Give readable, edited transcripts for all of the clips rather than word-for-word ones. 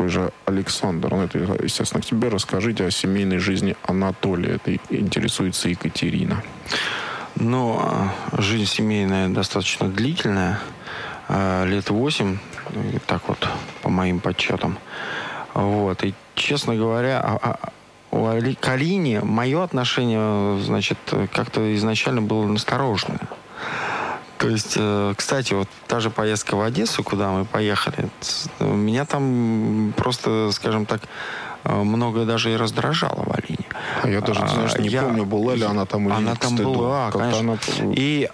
такой же Александр. Ну, это, естественно, к тебе. Расскажите о семейной жизни Анатолия. Это интересуется Екатерина. Ну, жизнь семейная достаточно длительная. Лет 8, так вот, по моим подсчетам. Вот. И, честно говоря, к Алине мое отношение, значит, как-то изначально было настороженное. То есть, кстати, вот та же поездка в Одессу, куда мы поехали, меня там просто, скажем так, многое даже и раздражало в Алине. А я даже, знаешь, не помню, была ли она там или нет. Она там была, конечно. И,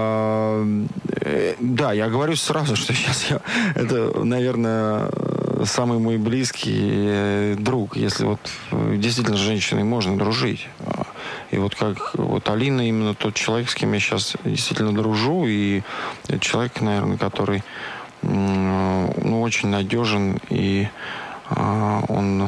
да, я говорю сразу, что сейчас это, наверное, самый мой близкий друг, если вот действительно с женщиной можно дружить. И вот как вот Алина именно тот человек, с кем я сейчас действительно дружу, и это человек, наверное, который ну, очень надежен, и он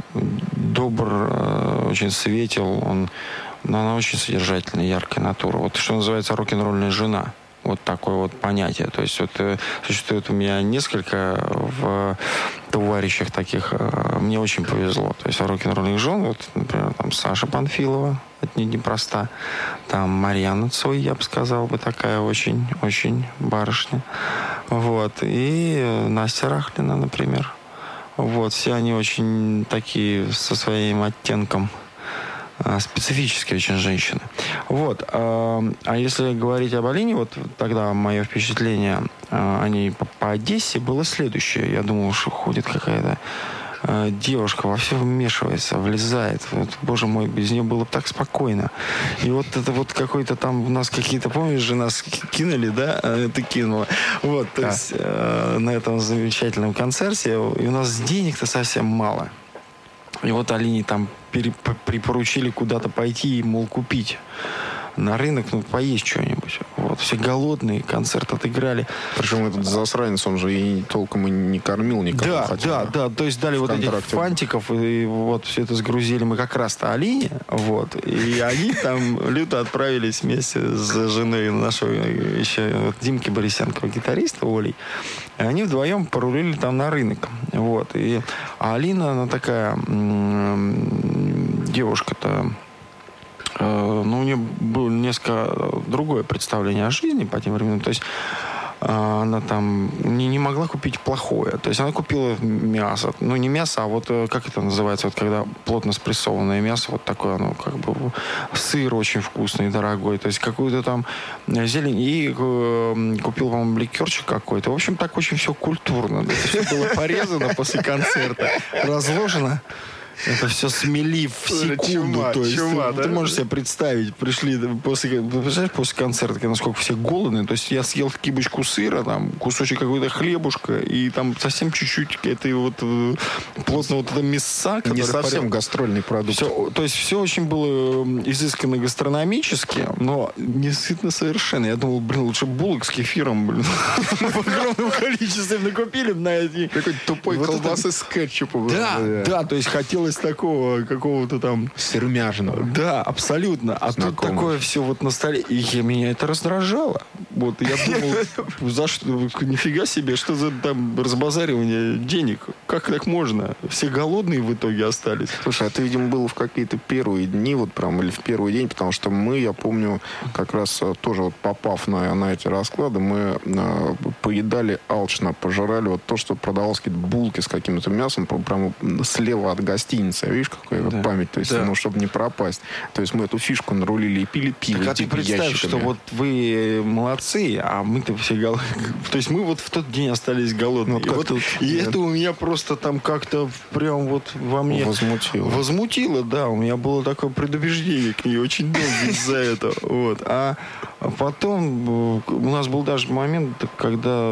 добр, очень светел, она очень содержательная, яркая натура. Вот что называется рок-н-ролльная жена. Вот такое вот понятие. То есть вот, существует у меня несколько в товарищах таких. Мне очень повезло. То есть рок-н-ролльных жен, вот, например, там Саша Панфилова, это непроста. Там Марьяна Цой, я бы сказал, такая очень барышня. Вот. И Настя Рахлина, например. Вот. Все они очень такие со своим оттенком. Специфические очень женщины. Вот. А если говорить об Алине, вот тогда мое впечатление о ней по Одессе было следующее. Я думал, что ходит какая-то девушка, во все вмешивается, влезает. Вот, боже мой, без нее было так спокойно. И вот это вот какой-то там у нас какие-то, помнишь же, нас кинули, да? Ты кинула. Вот, то есть на этом замечательном концерте. И у нас денег-то совсем мало. И вот Алине там припоручили куда-то пойти и, мол, купить на рынок, ну, поесть что-нибудь. Вот. Все голодные, концерт отыграли. Причем этот засранец, он же и толком и не кормил никого. Да. То есть дали вот этих фантиков, и вот все это сгрузили мы как раз-то Алине. Вот. И они там люто отправились вместе с женой нашего еще вот, Димки Борисенкова, гитариста Олей. И они вдвоем порулили там на рынок. Вот. А Алина, она такая девушка-то, ну, у нее было несколько другое представление о жизни по тем временам. То есть она там не могла купить плохое. То есть она купила мясо. Ну, не мясо, а вот, как это называется, вот когда плотно спрессованное мясо, вот такое оно, как бы, сыр очень вкусный, дорогой. То есть какую-то там зелень. И купил, по-моему, ликерчик какой-то. В общем, так очень все культурно. Это все было порезано после концерта, разложено. Это все смели в секунду. То есть, ты можешь себе представить, пришли после концерта, насколько все голодные. То есть я съел кибочку сыра, там, кусочек какой-то хлебушка, и там совсем чуть-чуть этой вот плотно вот это мяса. Не совсем гастрольный продукт. Все, то есть все очень было изысканно гастрономически, но не сытно совершенно. Я думал, лучше булок с кефиром, в огромном количестве накупили на эти... Какой-то тупой колбасы с кетчупом. Да, то есть хотелось такого какого-то там сермяжного. Да, абсолютно. А тут такое все вот на столе. И меня это раздражало. Вот я думал, за что, нифига себе, что за там разбазаривание денег? Как так можно? Все голодные в итоге остались. Слушай, а ты, видимо, был в какие-то первые дни, вот прям, или в первый день, потому что я помню, как раз тоже вот попав на эти расклады, мы поедали алчно, пожирали вот то, что продавалось, какие-то булки с каким-то мясом, прямо слева от гостиницы. Видишь, какая память, то есть, ну, чтобы не пропасть. То есть мы эту фишку нарулили и пили пиво. Так, а ты представь, ящиками. что вот вы молодцы, а мы-то все голодные. То есть мы вот в тот день остались голодные. И это у меня просто там как-то прям вот во мне... Возмутило, да. У меня было такое предубеждение к ней очень долго из-за этого. Вот. А потом у нас был даже момент, когда,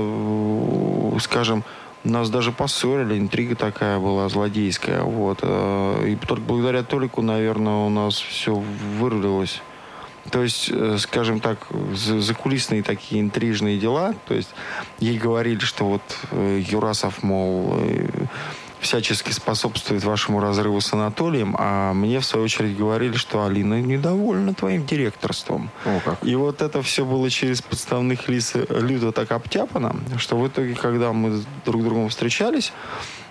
скажем, нас даже поссорили, интрига такая была злодейская. Вот. И только благодаря Толику, наверное, у нас все вырулилось. То есть, скажем так, закулисные такие интрижные дела. То есть ей говорили, что вот Юрасов, мол, всячески способствует вашему разрыву с Анатолием, а мне, в свою очередь, говорили, что Алина недовольна твоим директорством. И вот это все было через подставных лиц люто так обтяпано, что в итоге, когда мы друг с другом встречались,